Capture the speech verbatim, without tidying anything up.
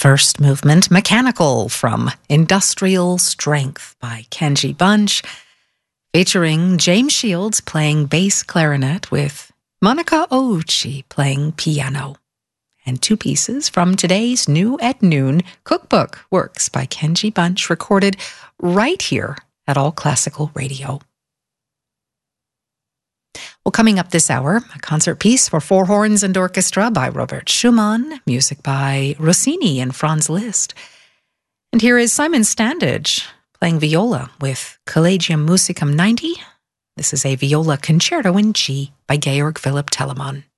First movement, Mechanical from Industrial Strength by Kenji Bunch, featuring James Shields playing bass clarinet with Monica Ouchi playing piano. And two pieces from today's New at Noon cookbook works by Kenji Bunch, recorded right here at All Classical Radio. Well, coming up this hour, a concert piece for four horns and orchestra by Robert Schumann, music by Rossini and Franz Liszt. And here is Simon Standage playing viola with Collegium Musicum ninety. This is a viola concerto in G by Georg Philipp Telemann.